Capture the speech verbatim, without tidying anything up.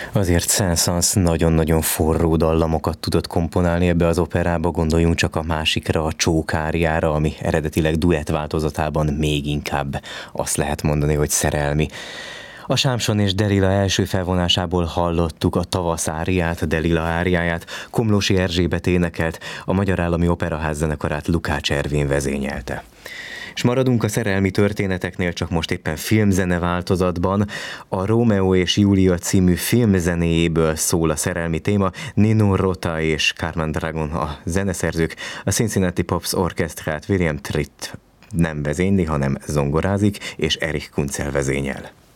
Azért Saint-Saëns nagyon-nagyon forró dallamokat tudott komponálni ebbe az operába, gondoljunk csak a másikra, a csókáriára, ami eredetileg duett változatában még inkább azt lehet mondani, hogy szerelmi. A Sámson és Delila első felvonásából hallottuk a tavaszáriát, a Delila áriáját, Komlósi Erzsébet énekelt, a Magyar Állami Operaház zenekarát Lukács Ervin vezényelte. És maradunk a szerelmi történeteknél, csak most éppen filmzene változatban. A Rómeó és Júlia című filmzenéjéből szól a szerelmi téma. Nino Rota és Carmen Dragon a zeneszerzők, a Cincinnati Pops orkesztrát William Tritt nem vezényli, hanem zongorázik, és Erich Kunzel vezényel.